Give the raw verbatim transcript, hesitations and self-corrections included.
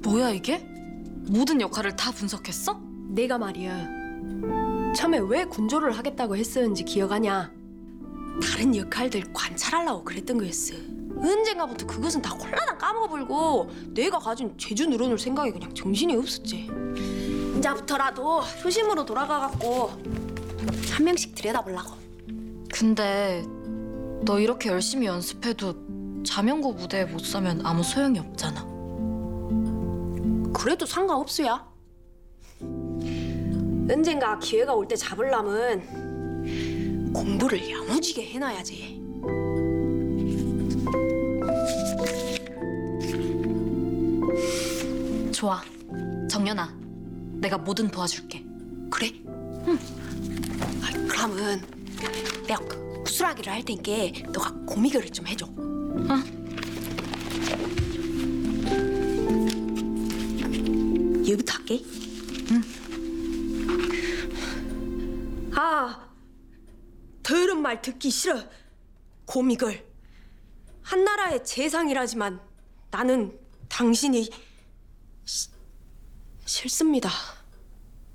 뭐야 이게? 모든 역할을 다 분석했어? 내가 말이야. 처음에 왜 군조를 하겠다고 했었는지 기억하냐? 다른 역할들 관찰하려고 그랬던 거였어. 언젠가부터 그것은 다 홀라당 까먹어버리고 내가 가진 재주 늘어놓을 생각에 그냥 정신이 없었지. 이제부터라도 초심으로 돌아가갖고 한 명씩 들여다보려고. 근데 너 이렇게 열심히 연습해도 자명고 무대에 못 서면 아무 소용이 없잖아. 그래도 상관없어야. 언젠가 기회가 올 때 잡으려면 공부를 야무지게 해놔야지. 좋아. 정연아, 내가 뭐든 도와줄게. 그래? 응. 아, 그러면 내가 그 구슬하기를 할 테니까 너가 고미결을 좀 해줘. 응. 얘부터 할게. 응. 아, 더러운 말 듣기 싫어. 고미걸. 한나라의 재상이라지만 나는 당신이 시, 싫습니다.